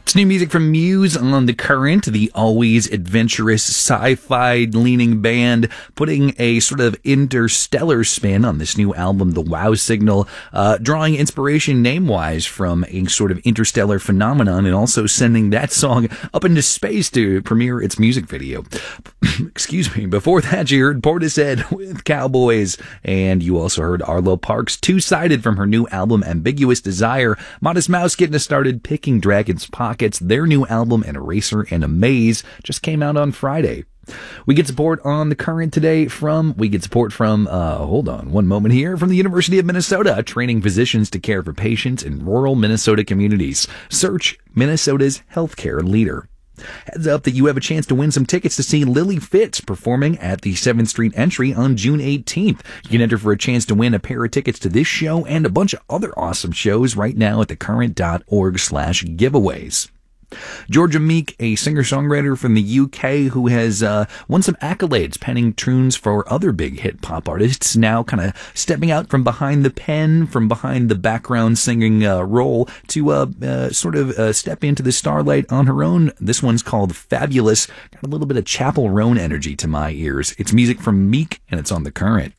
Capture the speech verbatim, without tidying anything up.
It's new music from Muse on The Current, the always adventurous sci-fi leaning band, putting a sort of interstellar spin on this new album, The Wow Signal, uh, drawing inspiration name-wise from a sort of interstellar phenomenon and also sending that song up into space to premiere its music video. Excuse me. Before that, you heard Portishead with Cowboys, and you also heard Arlo Parks, Two-Sided from her new album, Ambiguous Desire. Modest Mouse getting us started, Picking Dragon's Pockets. Their new album, An Eraser and a Maze, just came out on Friday. We get support on The Current today from, we get support from, uh, hold on one moment here, from the University of Minnesota, training physicians to care for patients in rural Minnesota communities. Search Minnesota's healthcare leader. Heads up that you have a chance to win some tickets to see Lily Fitz performing at the seventh Street Entry on June eighteenth. You can enter for a chance to win a pair of tickets to this show and a bunch of other awesome shows right now at thecurrent.org slash giveaways. Georgia Meek, a singer-songwriter from the U K who has uh, won some accolades penning tunes for other big hit pop artists, now kind of stepping out from behind the pen, from behind the background singing uh, role to uh, uh, sort of uh, step into the starlight on her own. This one's called Fabulous. Got a little bit of Chapel Roan energy to my ears. It's music from Meek, and it's on The Current.